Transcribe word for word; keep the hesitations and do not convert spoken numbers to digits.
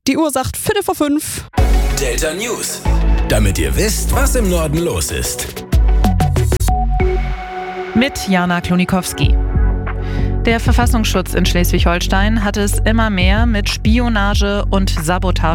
Die Uhr sagt Viertel vor fünf. Delta News. Damit ihr wisst, was im Norden los ist. Mit Jana Klonikowski. Der Verfassungsschutz in Schleswig-Holstein hat es immer mehr mit Spionage und Sabotage